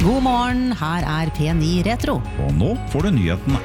God morgen, her P9 Retro. Og nå får du nyhetene.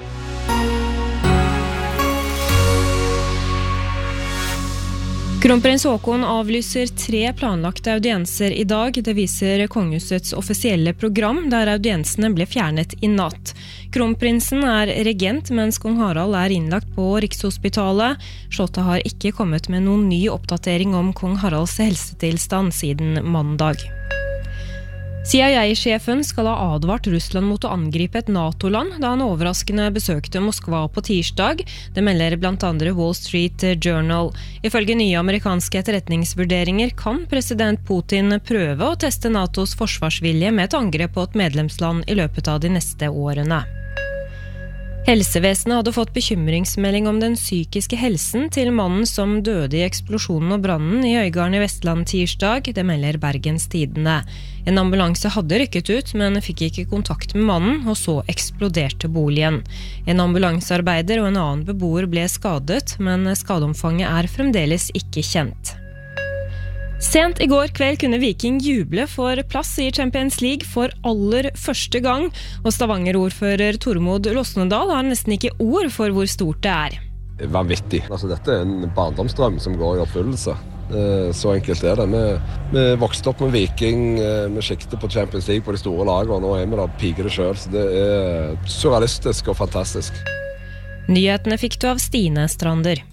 Kronprins Haakon avlyser 3 planlagte audienser I dag. Det viser kongehusets offisielle program, der audiensene ble fjernet I natt. Kronprinsen regent, mens kong Harald innlagt på Rikshospitalet. Slottet har ikke kommet med noen ny oppdatering om kong Haralds helsetilstand siden mandag. CIA-sjefen skal ha advart Russland mot å angripe et NATO-land da han overraskende besøkte Moskva på tirsdag. Det melder blant andre Wall Street Journal. Ifølge nye amerikanske etterretningsvurderinger kan president Putin prøve å teste NATOs forsvarsvilje med et angrep på et medlemsland I løpet av de neste årene. Helsevesenet hadde fått bekymringsmelding om den psykiske helsen til mannen som døde I eksplosjonen og brannen I Øygarden I Vestland tirsdag, det melder Bergens Tidende. En ambulanse hadde rykket ut, men fikk ikke kontakt med mannen, og så eksploderte boligen. En ambulansearbeider og en annen beboer ble skadet, men skadeomfanget fremdeles ikke kjent. Sent I går kveld kunne Viking juble for plass I Champions League for aller første gang, og Stavanger-ordfører Tormod Losnedal har nesten ikke ord for hvor stort det Vanvittig. Dette en barndomsdrøm som går I oppfyllelse. Så enkelt det. Vi vokste opp med Viking, vi skiktet på Champions League på de store lagene, og nå vi da piker det selv, så det surrealistisk og fantastisk. Nyhetene fikk du av Stine Strander.